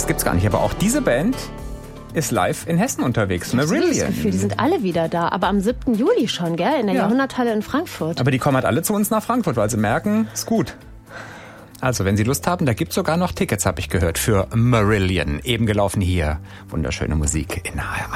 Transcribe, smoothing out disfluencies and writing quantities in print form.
gibt's gar nicht. Aber auch diese Band ist live in Hessen unterwegs. Marillion. Das Gefühl, die sind alle wieder da. Aber am 7. Juli schon, gell? In der Jahrhunderthalle in Frankfurt. Aber die kommen halt alle zu uns nach Frankfurt, weil sie merken, ist gut. Also, wenn Sie Lust haben, da gibt's sogar noch Tickets, habe ich gehört, für Marillion. Eben gelaufen hier. Wunderschöne Musik in HR1.